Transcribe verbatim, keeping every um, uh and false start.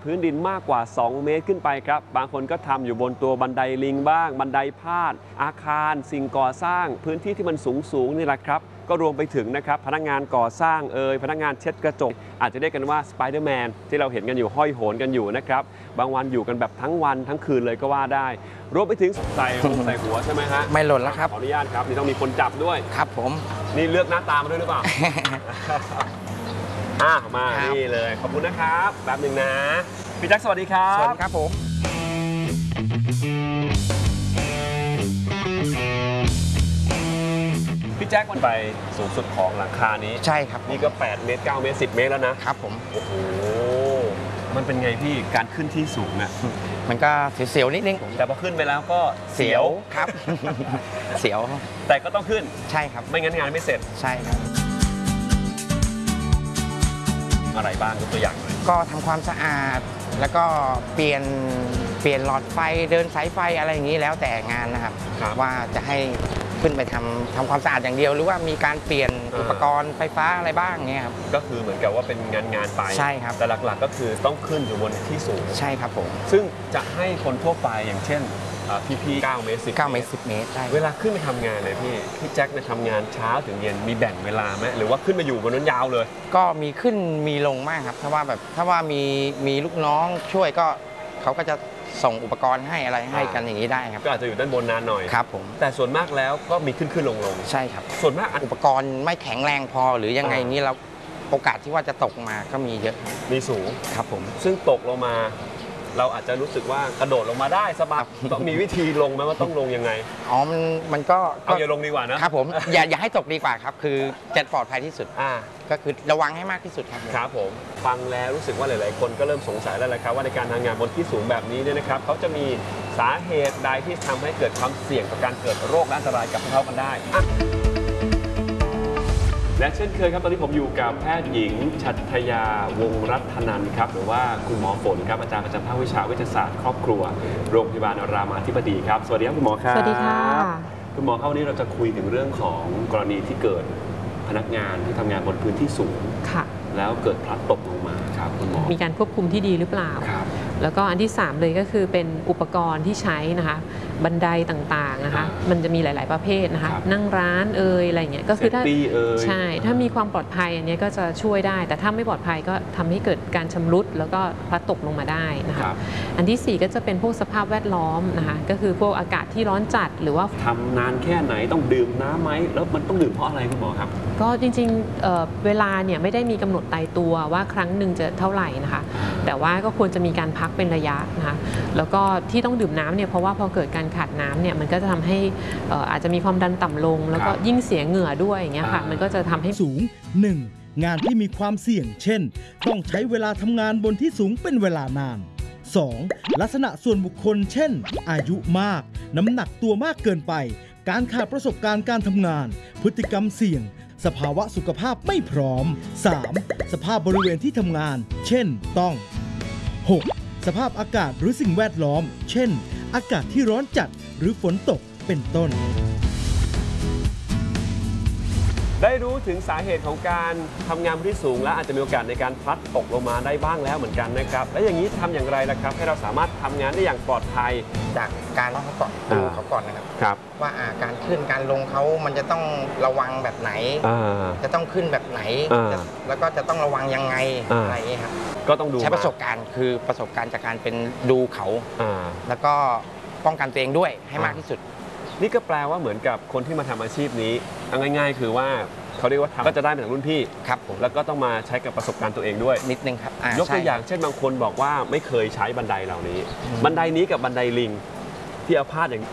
พื้นดินมากกว่าสองเมตรขึ้นไปครับบางคนก็ทำอยู่บนตัวบันไดลิงบ้างบันไดพาดอาคารสิ่งก่อสร้างพื้นที่ที่มันสูงสูงนี่แหละครับก็รวมไปถึงนะครับพนักงานก่อสร้างเอ่ยพนักงานเช็ดกระจกอาจจะเรียกกันว่าสไปเดอร์แมนที่เราเห็นกันอยู่ห้อยโหนกันอยู่นะครับบางวันอยู่กันแบบทั้งวันทั้งคืนเลยก็ว่าได้รวมไปถึงใส่ใส่หัวใช่ไหมฮะไม่หล่นแล้วครับขออนุญาตครับนี่ต้องมีคนจับด้วยครับผมนี่เลือกหน้าตามาด้วยหรือเปล่า อ่ะมานี่เลยขอบคุณนะครับแป๊บหนึ่งนะพี่แจ็คสวัสดีครับสวัสดีครับผมพี่แจ็คมันไปสูงสุดของหลังคานี้ใช่ครับนี่ก็แปดเมตรเก้าเมตรสิบเมตรแล้วนะครับผมโอ้โหมันเป็นไงพี่การขึ้นที่สูงเนี่ยมันก็เสียวๆนิดนึงแต่พอขึ้นไปแล้วก็เสียวครับเสียวแต่ก็ต้องขึ้นใช่ครับไม่งั้นงานไม่เสร็จใช่ครับอะไรบ้างยกตัวอย่างเลยก็ทำความสะอาดแล้วก็เปลี่ยนเปลี่ยนหลอดไฟเดินสายไฟอะไรอย่างนี้แล้วแต่งานนะครับว่าจะให้ขึ้นไปทำทำความสะอาดอย่างเดียวหรือว่ามีการเปลี่ยนอุปกรณ์ไฟฟ้าอะไรบ้างเงี้ยครับก็คือเหมือนกับว่าเป็นงานงานไปใช่ครับแต่หลักๆก็คือต้องขึ้นอยู่บนที่สูงใช่ครับผมซึ่งจะให้คนทั่วไปอย่างเช่นพี่ๆเก้าเมตรสิบเก้าเมตรสิบเมตรได้เวลาขึ้นไปทำงานเลยพี่พี่แจ็คไปทำงานเช้าถึงเย็นมีแบ่งเวลาไหมหรือว่าขึ้นมาอยู่บนนั้นยาวเลยก็มีขึ้นมีลงมากครับถ้าว่าแบบถ้าว่ามีมีลูกน้องช่วยก็เขาก็จะส่งอุปกรณ์ให้อะไรให้กันอย่างนี้ได้ครับก็อาจจะอยู่ด้านบนนานหน่อยครับผมแต่ส่วนมากแล้วก็มีขึ้นขึ้นลงลงใช่ครับส่วนมากอุปกรณ์ไม่แข็งแรงพอหรือยังไงนี้เราโอกาสที่ว่าจะตกมาก็มีเยอะมีสูงครับผมซึ่งตกลงมาเราอาจจะรู้สึกว่ากระโดดลงมาได้สบายต้องมีวิธีลงไหมว่าต้องลงยังไงอ๋อมันมันก็เอาอย่าลงดีกว่านะครับผมอย่าอย่าให้ตกดีกว่าครับคือจะปลอดภัยที่สุดอ่าก็คือระวังให้มากที่สุดครับครับผมฟังแล้วรู้สึกว่าหลายๆคนก็เริ่มสงสัยแล้วแหละครับว่าในการทำงานบนที่สูงแบบนี้เนี่ยนะครับเขาจะมีสาเหตุใดที่ทำให้เกิดความเสี่ยงต่อการเกิดโรคและอันตรายกับพวกเขากันได้และเช่นเคยครับตอนนี้ผมอยู่กับแพทย์หญิงชัตยาวงรัตนันท์ครับหรือว่าคุณหมอฝนครับอาจารย์ประจำภาควิชาเวชศาสตร์ครอบครัวโรงพยาบาลรามาธิบดีครับสวัสดีครับคุณหมอครับสวัสดีค่ะคุณหมอครับวันนี้เราจะคุยถึงเรื่องของกรณีที่เกิดพนักงานที่ทำงานบนพื้นที่สูงค่ะแล้วเกิดพลัดตกลงมาครับคุณหมอมีการควบคุมที่ดีหรือเปล่าครับแล้วก็อันที่สามเลยก็คือเป็นอุปกรณ์ที่ใช้นะคะบันไดต่างๆนะคะมันจะมีหลายๆประเภทนะคะนั่งร้านเอ่ยอะไรเงี้ยก็คือถ้าใช่ถ้ามีความปลอดภัยอันนี้ก็จะช่วยได้แต่ถ้าไม่ปลอดภัยก็ทำให้เกิดการชำรุดแล้วก็พลัดตกลงมาได้นะคะอันที่สี่ก็จะเป็นพวกสภาพแวดล้อมนะคะก็คือพวกอากาศที่ร้อนจัดหรือว่าทำนานแค่ไหนต้องดื่มน้ำไหมแล้วมันต้องดื่มเพราะอะไรคุณหมอครับก็จริงๆ เ, เวลาเนี่ยไม่ได้มีกำหนดตายตัวว่าครั้งหนึ่งจะเท่าไหร่นะคะแต่ว่าก็ควรจะมีการพักเป็นระยะนะคะแล้วก็ที่ต้องดื่มน้ำเนี่ยเพราะว่าพอเกิดการขาดน้ำเนี่ยมันก็จะทำให้อาจจะมีความดันต่ำลงแล้วก็ยิ่งเสียเหงื่อด้วยอย่างเงี้ยค่ะมันก็จะทำให้สูง หนึ่ง งานที่มีความเสี่ยงเช่นต้องใช้เวลาทำงานบนที่สูงเป็นเวลานาน สอง ลักษณะส่วนบุคคลเช่นอายุมากน้ำหนักตัวมากเกินไปการขาดประสบการณ์การทำงานพฤติกรรมเสี่ยงสภาวะสุขภาพไม่พร้อม สาม สภาพบริเวณที่ทำงานเช่นต้อง หก สภาพอากาศหรือสิ่งแวดล้อมเช่นอากาศที่ร้อนจัดหรือฝนตกเป็นต้นได้รู้ถึงสาเหตุของการทำงานบนที่สูงและอาจจะมีโอกาสในการพลัดตกลงมาได้บ้างแล้วเหมือนกันนะครับและอย่างนี้ทำอย่างไรล่ะครับให้เราสามารถทำงานได้อย่างปลอดภัยจากการเขาก่อนดูเขาก่อนนะครับครับว่าการขึ้นการลงเขามันจะต้องระวังแบบไหนจะต้องขึ้นแบบไหนแล้วก็จะต้องระวังยังไงอะไรอย่างนี้ครับก็ต้องดูใช้ประสบการณ์คือประสบการณ์จากการเป็นดูเขาแล้วก็ป้องกันตัวเองด้วยให้มากที่สุดนี่ก็แปลว่าเหมือนกับคนที่มาทำอาชีพนี้ง่ายๆคือว่าเขาเรียกว่าทำก็จะได้มาจากรุ่นพี่ครับผมแล้วก็ต้องมาใช้กับประสบการณ์ตัวเองด้วยนิดนึงครับยกตัวอย่างเช่นบางคนบอกว่าไม่เคยใช้บันไดเหล่านี้บันไดนี้กับบันไดลิงที่เอาพาดอย่าง